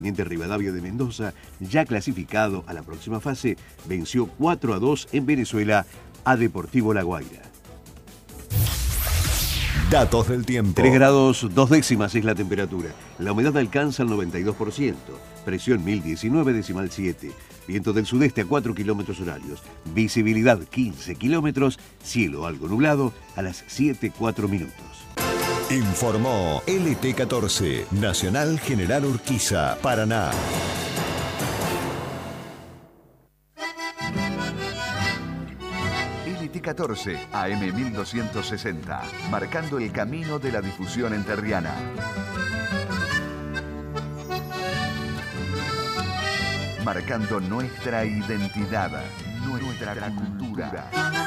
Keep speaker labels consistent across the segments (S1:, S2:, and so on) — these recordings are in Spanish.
S1: Mientras Rivadavia de Mendoza, ya clasificado a la próxima fase, venció 4-2 en Venezuela a Deportivo La Guaira.
S2: Datos del tiempo.
S1: 3 grados 2 décimas es la temperatura. La humedad alcanza el 92%. Presión 1019,7. Viento del sudeste a 4 kilómetros horarios. Visibilidad 15 kilómetros. Cielo algo nublado a las 7:04 minutos.
S2: Informó LT14, Nacional General Urquiza, Paraná.
S3: LT14, AM 1260, marcando el camino de la difusión enterriana. Marcando nuestra identidad, nuestra cultura.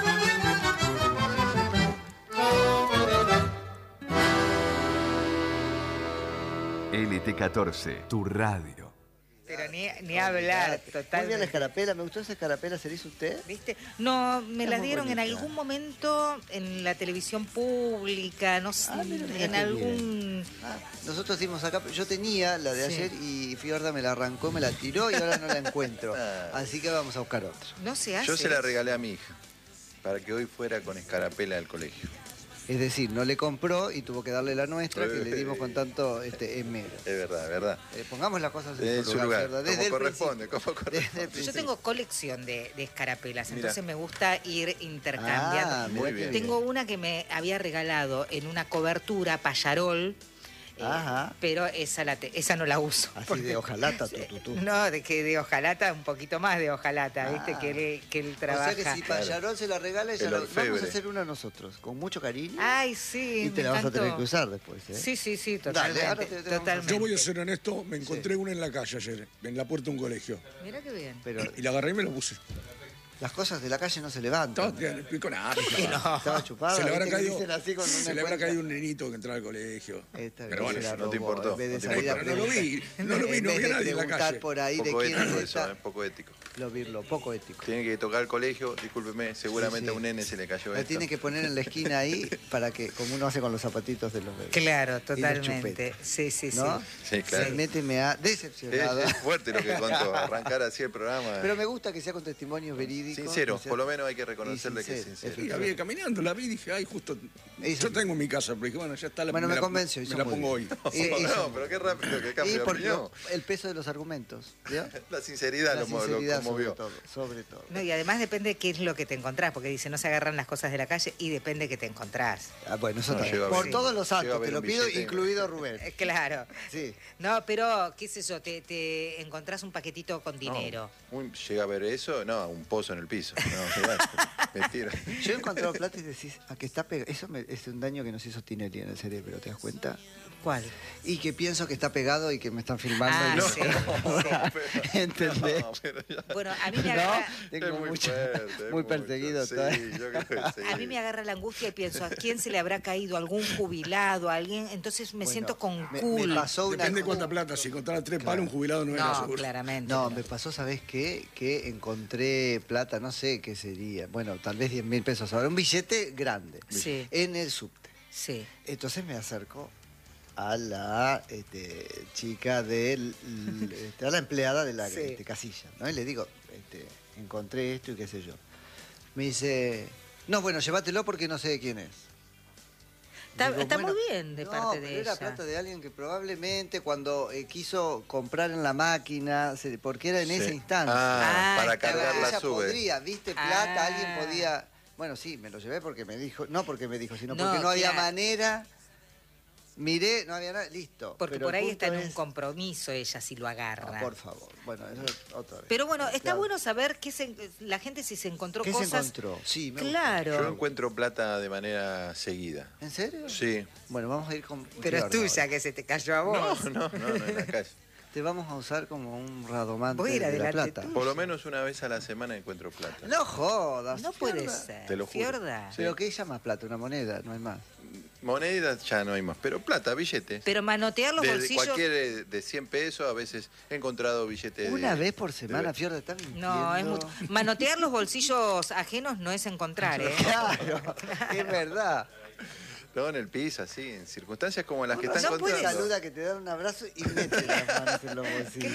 S3: LT14, tu radio.
S4: Pero ni hablar, total.
S5: Muy bien la escarapela, me gustó esa escarapela, ¿se la hizo usted?
S4: ¿Viste? No, me la
S5: muy
S4: dieron en
S5: bonita.
S4: algún momento en la televisión pública, no sé,
S5: Mira
S4: en
S5: qué
S4: algún...
S5: bien. Nosotros dimos acá, yo tenía la de
S4: Sí.
S5: ayer y Fiorda me la arrancó, me la tiró y ahora no la encuentro. Así que vamos a buscar otra.
S4: No se hace.
S6: Yo se la regalé a mi hija, para que hoy fuera con escarapela del colegio.
S5: Es decir, no le compró y tuvo que darle la nuestra que le dimos con tanto esmero.
S6: Es verdad, es verdad.
S5: Pongamos las cosas
S6: En su lugar,
S5: Fiorda,
S6: como
S5: el
S6: corresponde,
S5: principio.
S6: como corresponde.
S5: Desde el
S4: Yo
S5: principio.
S4: tengo colección de escarapelas,
S6: Mira.
S4: entonces me gusta ir intercambiando.
S5: Ah,
S6: Muy bien.
S4: Tengo una que me había regalado en una cobertura Payarol,
S5: Ajá.
S4: pero esa no la uso.
S5: Así de hojalata, tututú.
S4: No, de hojalata, un poquito más de hojalata, ¿viste? Que él
S5: O
S4: trabaja.
S5: sea que si Payarol se la regala, ella
S6: El
S5: vamos a
S6: orfebre.
S5: hacer una nosotros, con mucho cariño.
S4: Ay, sí,
S5: y te
S4: me
S5: la vas a
S4: encantó.
S5: tener que usar después, ¿eh?
S4: Sí,
S5: Dale,
S4: totalmente.
S5: ahora te vamos a
S4: totalmente.
S7: Yo voy a ser honesto, me encontré una en la calle ayer, en la puerta de un colegio.
S4: Mira qué bien.
S5: Pero
S7: Y la agarré y me la puse.
S5: las cosas de la calle no se levantan.
S7: Estaba con nada.
S5: Estaba chupada.
S7: Se le habrá
S5: ¿viste que
S7: caído,
S5: dicen así con
S7: se
S5: una
S7: le habrá
S5: cuenta?
S7: caído un nenito que entraba al colegio.
S5: Esta
S7: Pero
S5: vez
S7: bueno,
S5: se la
S6: no te
S5: robó,
S6: importó,
S5: en vez de
S6: no te
S5: salir a
S7: importó. No lo vi,
S5: preguntar.
S7: no lo vi,
S5: En
S7: no
S5: vez
S7: vi a
S5: de
S7: nadie en la
S5: preguntar
S7: calle.
S5: por ahí de
S6: Poco
S5: quién
S6: ético
S5: es
S6: eso,
S5: esta,
S6: poco ético.
S5: lo virlo, poco ético.
S6: Tiene que tocar el colegio, discúlpeme, seguramente
S5: Sí, sí.
S6: a un nene se le cayó
S5: La
S6: esto.
S5: tiene que poner en la esquina ahí para que, como uno hace con los zapatitos de los bebés.
S4: Claro,
S5: Y los
S4: totalmente.
S5: chupetes.
S4: Sí.
S5: ¿No?
S6: Sí, claro.
S5: Realmente me ha decepcionado.
S6: Es fuerte lo que contó, arrancar así el programa.
S5: Pero me gusta que sea con testimonios verídicos.
S6: Sincero,
S5: que sea-
S6: por lo menos hay que reconocerle
S5: y
S6: que es
S5: sincero,
S6: sincero.
S7: Y había caminando, la vi y dije, ay, justo.
S5: Hizo-
S7: Yo tengo en mi casa, pero dije, bueno, ya está la
S5: Bueno, me
S7: la-
S5: convenció,
S7: Me
S5: hizo
S7: la
S5: muy
S7: pongo hoy.
S5: bien.
S6: No, pero qué rápido, qué
S5: Y
S6: cambio de
S5: porque
S6: opinión.
S5: el peso de los argumentos, ¿vio?
S6: La sinceridad
S5: La
S6: lo
S5: sinceridad sobre
S6: conmovió.
S5: todo, sobre todo.
S4: No, y además depende de qué es lo que te encontrás, porque dice, no se agarran las cosas de la calle y depende de qué te encontrás.
S5: Ah, bueno, eso
S6: No,
S5: también.
S6: llego a
S5: Por
S6: ver-
S5: todos los
S6: llego a
S5: actos,
S6: ver
S5: te lo
S6: un
S5: pido,
S6: billete.
S5: incluido Rubén.
S4: Claro.
S5: Sí.
S4: No, pero, qué sé yo, te encontrás un paquetito con dinero.
S6: Llega a ver eso, no, un pozo en el piso. No, se va, mentira.
S5: Yo he encontrado plata y decís, a que está pegado. Eso es un daño que nos hizo Tinelli en el cerebro, ¿te das cuenta?
S4: ¿Cuál?
S5: Y que pienso que está pegado y que me están filmando.
S4: Ah,
S5: y no-
S4: sí,
S5: ¿Entendés?
S6: No, pero ya-
S4: Bueno, a mí me
S5: ¿No?
S4: agarra...
S5: Tengo
S6: es muy
S5: mucho,
S6: fuerte, es
S5: muy perseguido
S6: fuerte.
S5: todo.
S6: Sí, yo creo que sí.
S4: A mí me agarra la angustia y pienso, ¿a quién se le habrá caído? ¿Algún jubilado? ¿Alguien? Entonces me
S5: Bueno,
S4: siento con
S5: me
S4: cool.
S5: pasó una
S7: Depende de cuánta plata. Si encontrara 3 palos, un jubilado no era
S4: No,
S7: seguro.
S4: claramente.
S5: No, me pasó, ¿sabés qué? Que encontré plata, no sé qué sería. Bueno, tal vez 10.000 pesos ahora. Un billete grande.
S4: Sí.
S5: En el subte.
S4: Sí.
S5: Entonces me acerco a la chica del, a la empleada de la
S4: Sí.
S5: casilla, ¿no? Y le digo, encontré esto y qué sé yo. Me dice, no, bueno, llévatelo porque no sé de quién es.
S4: Está,
S5: Digo,
S4: está
S5: bueno,
S4: muy bien de
S5: no,
S4: parte
S5: pero
S4: de
S5: era
S4: ella.
S5: plata de alguien que probablemente cuando quiso comprar en la máquina, porque era en
S6: Sí.
S5: ese instante.
S4: Ah,
S6: para
S4: está
S6: cargar la
S5: Ella
S6: sube.
S5: podría, viste, plata,
S4: Ah.
S5: alguien podía... Bueno, sí, me lo llevé porque me dijo, no porque me dijo, sino
S4: No,
S5: porque no había
S4: claro.
S5: manera. Miré, no había nada, listo.
S4: Porque
S5: Pero
S4: por
S5: el
S4: ahí está en
S5: punto
S4: un
S5: es-
S4: compromiso ella si lo agarra.
S5: Ah, por favor. Bueno, eso es otra vez.
S4: Pero bueno, está
S5: Claro.
S4: bueno saber la gente si se encontró
S5: ¿Qué
S4: cosas.
S5: se encontró? Sí, me gusta.
S4: Claro.
S6: Yo encuentro plata de manera seguida.
S5: ¿En serio?
S6: Sí.
S5: Bueno, vamos a ir con...
S4: Pero es
S5: Fiorda
S4: tuya
S5: ahora.
S4: que se te cayó a vos.
S6: No, en la calle.
S5: Te vamos a usar como un radomante
S4: Voy a ir
S5: de la
S4: adelante
S5: plata.
S4: tuyo.
S6: Por lo menos una vez a la semana encuentro plata.
S5: No jodas.
S4: No puede
S5: Fiorda.
S4: ser.
S6: Te lo juro.
S4: Fiorda.
S6: Sí.
S5: Pero ¿qué llama plata? Una moneda, no hay más.
S6: Monedas ya no hay más, pero plata, billetes.
S4: Pero manotear los
S6: De
S4: bolsillos.
S6: cualquier de 100 pesos, a veces he encontrado billetes
S5: Una
S6: de...
S5: vez por semana,
S6: de-
S5: Fiorda, está mintiendo.
S4: No, es mucho. Manotear los bolsillos ajenos no es encontrar, ¿eh?
S5: Claro, es verdad.
S6: No, en el piso, así, en circunstancias como las que están
S5: No puedes
S6: contando.
S5: saluda que te dan un abrazo y mete las manos en los bolsillos.